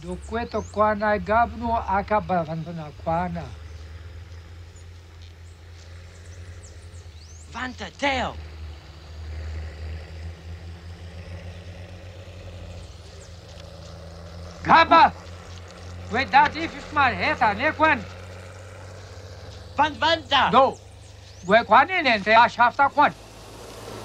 Do cueto quana gabno acaba vantana quana. Vanta Deo. Gaba! We dat if maar heta ne quan. Vanta. Do. We quan in and te ashafta quan.